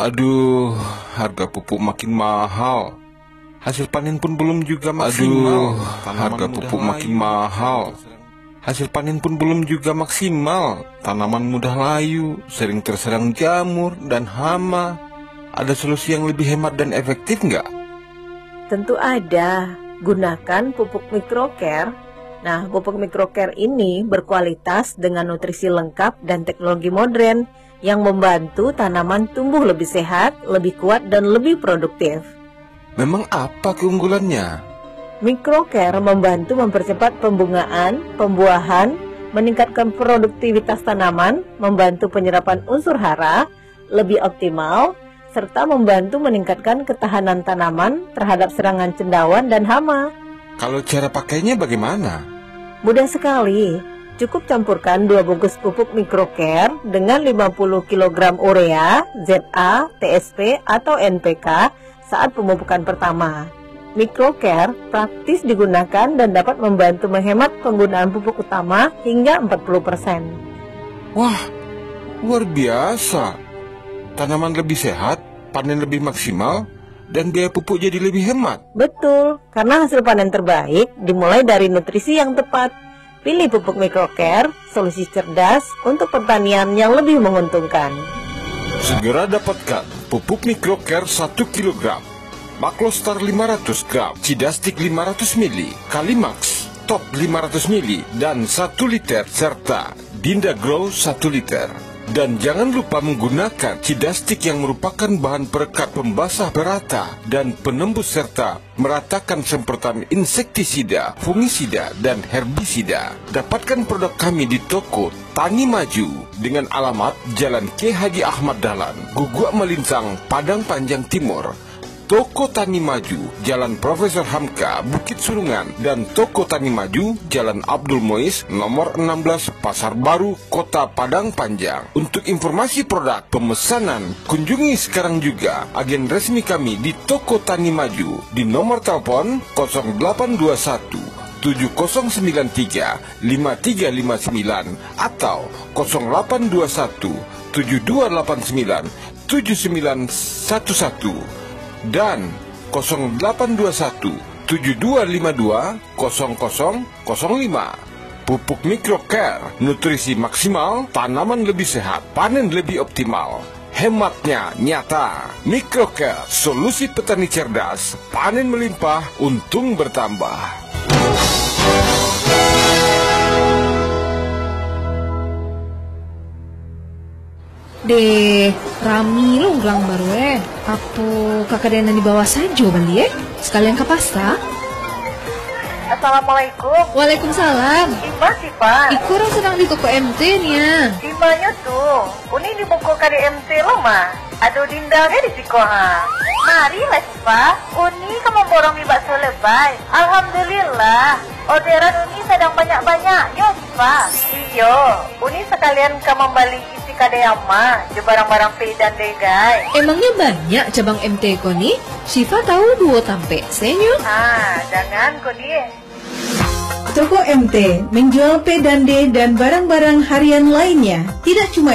Aduh, harga pupuk makin mahal. Hasil panen pun belum juga maksimal. Harga pupuk makin mahal. Hasil panen pun belum juga maksimal. Tanaman mudah layu, sering terserang jamur dan hama. Ada solusi yang lebih hemat dan efektif nggak? Tentu ada. Gunakan pupuk microcare. Nah, pupuk microcare ini berkualitas dengan nutrisi lengkap dan teknologi modern yang membantu tanaman tumbuh lebih sehat, lebih kuat, dan lebih produktif. Memang apa keunggulannya? Microcare membantu mempercepat pembungaan, pembuahan, meningkatkan produktivitas tanaman, membantu penyerapan unsur hara lebih optimal, serta membantu meningkatkan ketahanan tanaman terhadap serangan cendawan dan hama. Kalau cara pakainya bagaimana? Mudah sekali. Cukup campurkan 2 bungkus pupuk microcare dengan 50 kg urea, ZA, TSP, atau NPK saat pemupukan pertama. Microcare praktis digunakan dan dapat membantu menghemat penggunaan pupuk utama hingga 40%. Wah, luar biasa. Tanaman lebih sehat, panen lebih maksimal, dan biaya pupuk jadi lebih hemat. Betul, karena hasil panen terbaik dimulai dari nutrisi yang tepat. Pilih pupuk microcare, solusi cerdas untuk pertanian yang lebih menguntungkan. Segera dapatkan pupuk microcare 1 kg, Maklostar 500 gram, Cidastik 500 ml, Kalimax Top 500 ml, dan 1 liter, serta Dinda Grow 1 liter. Dan jangan lupa menggunakan Cidastik yang merupakan bahan perekat pembasah perata dan penembus serta meratakan semprotan insektisida, fungisida, dan herbisida. Dapatkan produk kami di toko Tani Maju dengan alamat Jalan K. Haji Ahmad Dahlan, Guguk Melincang, Padang Panjang Timur. Toko Tani Maju, Jalan Profesor Hamka, Bukit Surungan, dan Toko Tani Maju, Jalan Abdul Muiz, nomor 16, Pasar Baru, Kota Padang Panjang. Untuk informasi produk pemesanan, kunjungi sekarang juga agen resmi kami di Toko Tani Maju di nomor telepon 0821 7093 5359 atau 0821 7289 7911 dan 0821 7252 0005. Pupuk microcare, nutrisi maksimal, tanaman lebih sehat, panen lebih optimal, hematnya nyata. Microcare, solusi petani cerdas, panen melimpah, untung bertambah. Deh, Rami lo ulang baru Apa kakak Dena dibawa saja beli sekalian ke pasta? Assalamualaikum. Waalaikumsalam. Iba sih Pak. Iku orang sedang di toko MT-nya. Dimana tuh? Uni di buku KDMT lo mah. Aduh Dinda di Sikoha. Mari lah Pak. Uni kamu borong di bakso lebay. Alhamdulillah. Orderan Uni sedang banyak-banyak. Yo Pak. Iyo. Uni sekalian kamu beli isi kadeyama. Je barang-barang P dan Degai. Emangnya banyak cabang MT ko nih? Syifa tahu 2 tampe. Senyo. Jangan kok dia. Toko MT menjual P dan D dan barang-barang harian lainnya. Tidak cuma